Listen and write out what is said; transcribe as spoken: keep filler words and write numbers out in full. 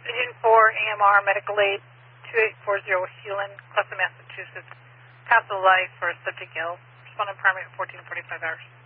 Agent four, A M R, Medical Aid, two eight four zero, Heelan, Cleveland, Massachusetts. Pass of life for a subject ill. Respondent primary at fourteen forty-five hours.